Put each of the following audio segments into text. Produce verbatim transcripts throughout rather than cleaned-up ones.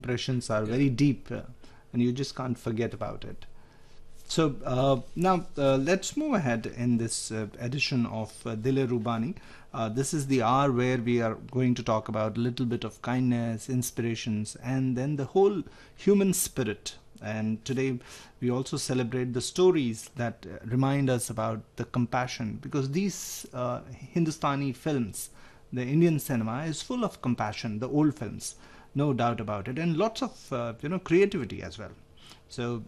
impressions are Yeah. very deep, uh, and you just can't forget about it. So uh, now uh, let's move ahead in this uh, edition of uh, Dil Rubani. Uh, this is the hour where we are going to talk about a little bit of kindness, inspirations, and then the whole human spirit. And today we also celebrate the stories that uh, remind us about the compassion, because these uh, Hindustani films, the Indian cinema is full of compassion, the old films, no doubt about it, and lots of uh, you know creativity as well. So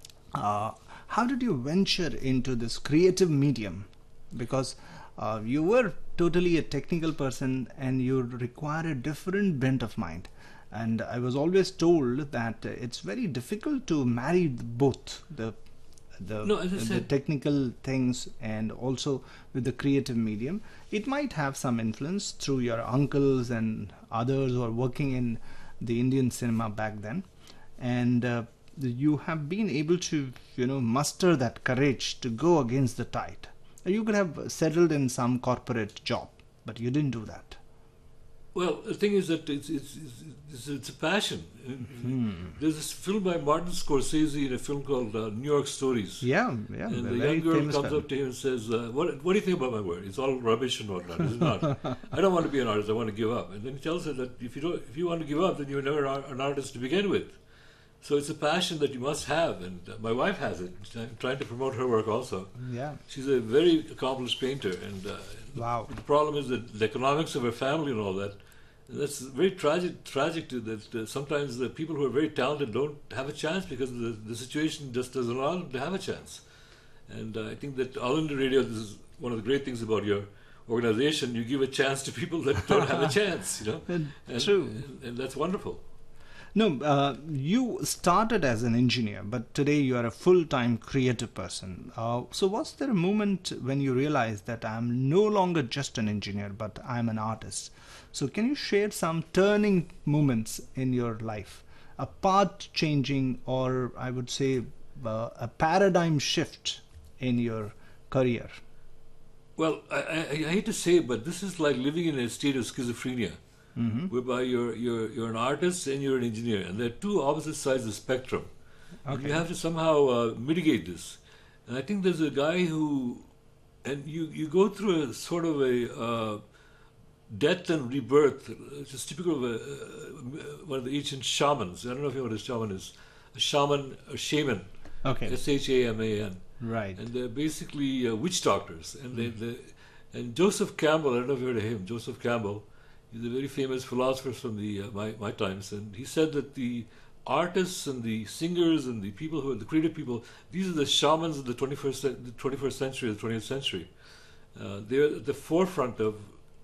uh, how did you venture into this creative medium? Because uh, you were totally a technical person and you require a different bent of mind. And I was always told that uh, it's very difficult to marry the- both the the No, as I the said, technical things and also with the creative medium. It might have some influence through your uncles and others who are working in the Indian cinema back then, and uh, you have been able to you know muster that courage to go against the tide. You could have settled in some corporate job, but you didn't do that. well, the thing is that it's it's it's, it's, it's a passion. Hmm. There's this film by Martin Scorsese in a film called uh, New York Stories. Yeah, yeah, And a the very young girl famous comes film. up to him and says, uh, what, what do you think about my work? It's all rubbish and whatnot, is it not? I don't want to be an artist, I want to give up. And then he tells her that if you don't, if you want to give up, then you're never ar- an artist to begin with. So it's a passion that you must have, and uh, my wife has it. I'm trying to promote her work also. Yeah. She's a very accomplished painter, and uh, Wow. the problem is that the economics of her family and all that. And that's very tragic. Tragic to that. Uh, sometimes the people who are very talented don't have a chance because the the situation just doesn't allow them to have a chance. And uh, I think that All India Radio, this is one of the great things about your organization. You give a chance to people that don't have a chance. You know, And and, true. and, and that's wonderful. No, uh, you started as an engineer, but today you are a full-time creative person. Uh, so was there a moment when you realized that I'm no longer just an engineer, but I'm an artist? So can you share some turning moments in your life, a path-changing, or I would say uh, a paradigm shift in your career? Well, I, I, I hate to say it, but this is like living in a state of schizophrenia, Hmm. whereby you're you're you're an artist and you're an engineer, and they're two opposite sides of the spectrum. And Okay. you have to somehow uh, mitigate this. And I think there's a guy who, and you you go through a sort of a uh, death and rebirth, which is typical of a, uh, one of the ancient shamans. I don't know if you know what a shaman is. A shaman, a shaman, Okay. S H A M A N, Right. and they're basically uh, witch doctors. And they, they and Joseph Campbell, I don't know if you heard of him. Joseph Campbell, he's a very famous philosopher from the uh, my my times, and he said that the artists and the singers and the people who are the creative people, these are the shamans of the twenty-first cen- the twenty-first century, the twentieth century. Uh, they're at the forefront of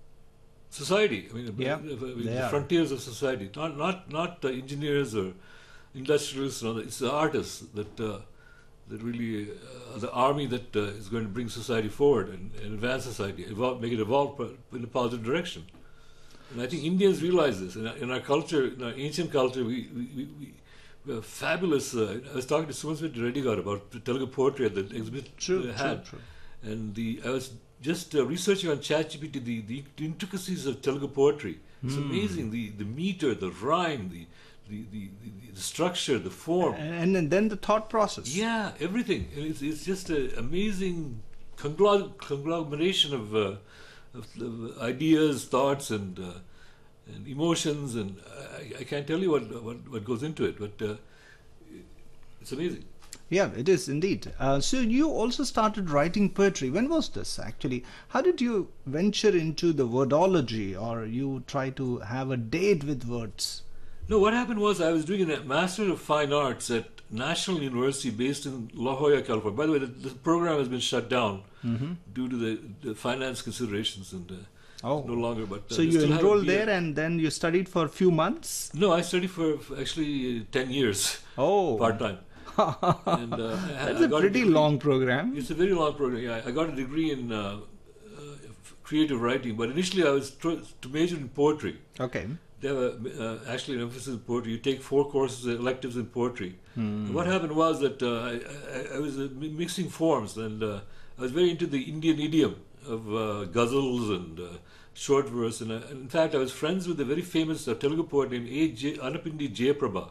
society. I mean, Yeah, uh, uh, they the are. frontiers of society. Not not not uh, engineers or industrialists. And all that. It's the artists that uh, that really uh, the army that uh, is going to bring society forward and, and advance society, evolve, make it evolve po- in a positive direction. And I think Indians realize this. In our, in our culture, in our ancient culture, we we, we, we we have fabulous. Uh, I was talking to Sumansmit Reddy God about the Telugu poetry at the exhibit True, uh, had. true, true. And the I was just uh, researching on ChatGPT the, the intricacies of Telugu poetry. It's Hmm. amazing the, the meter, the rhyme, the the, the, the, the structure, the form. And, and then the thought process. Yeah, everything. And It's it's just an amazing conglom- conglomeration of, uh, of, of ideas, thoughts, and uh, and emotions, and I, I can't tell you what what, what goes into it, but uh, it's amazing. Yeah, it is indeed. Uh, so you also started writing poetry. When was this actually? How did you venture into the wordology, or you try to have a date with words? No, what happened was I was doing a Master of Fine Arts at National University based in La Jolla, California. By the way, the, the program has been shut down Mm-hmm. due to the, the finance considerations and uh, Oh, no longer. But uh, so we you still have a enrolled B A. there and then you studied for a few months? No, I studied for, for actually uh, ten years Oh, part time. And uh, I, that's I a got pretty degree- long program. It's a very long program. Yeah, I got a degree in uh, uh, creative writing, but initially I was tr- to major in poetry. Okay. They have a, uh, actually an emphasis in poetry. You take four courses, electives in poetry. Hmm. And what happened was that uh, I, I, I was uh, mi- mixing forms, and uh, I was very into the Indian idiom of uh, ghazals and uh, short verse. And, I, and in fact, I was friends with a very famous uh, Telugu poet named A. J. Anapindi Jayaprabha.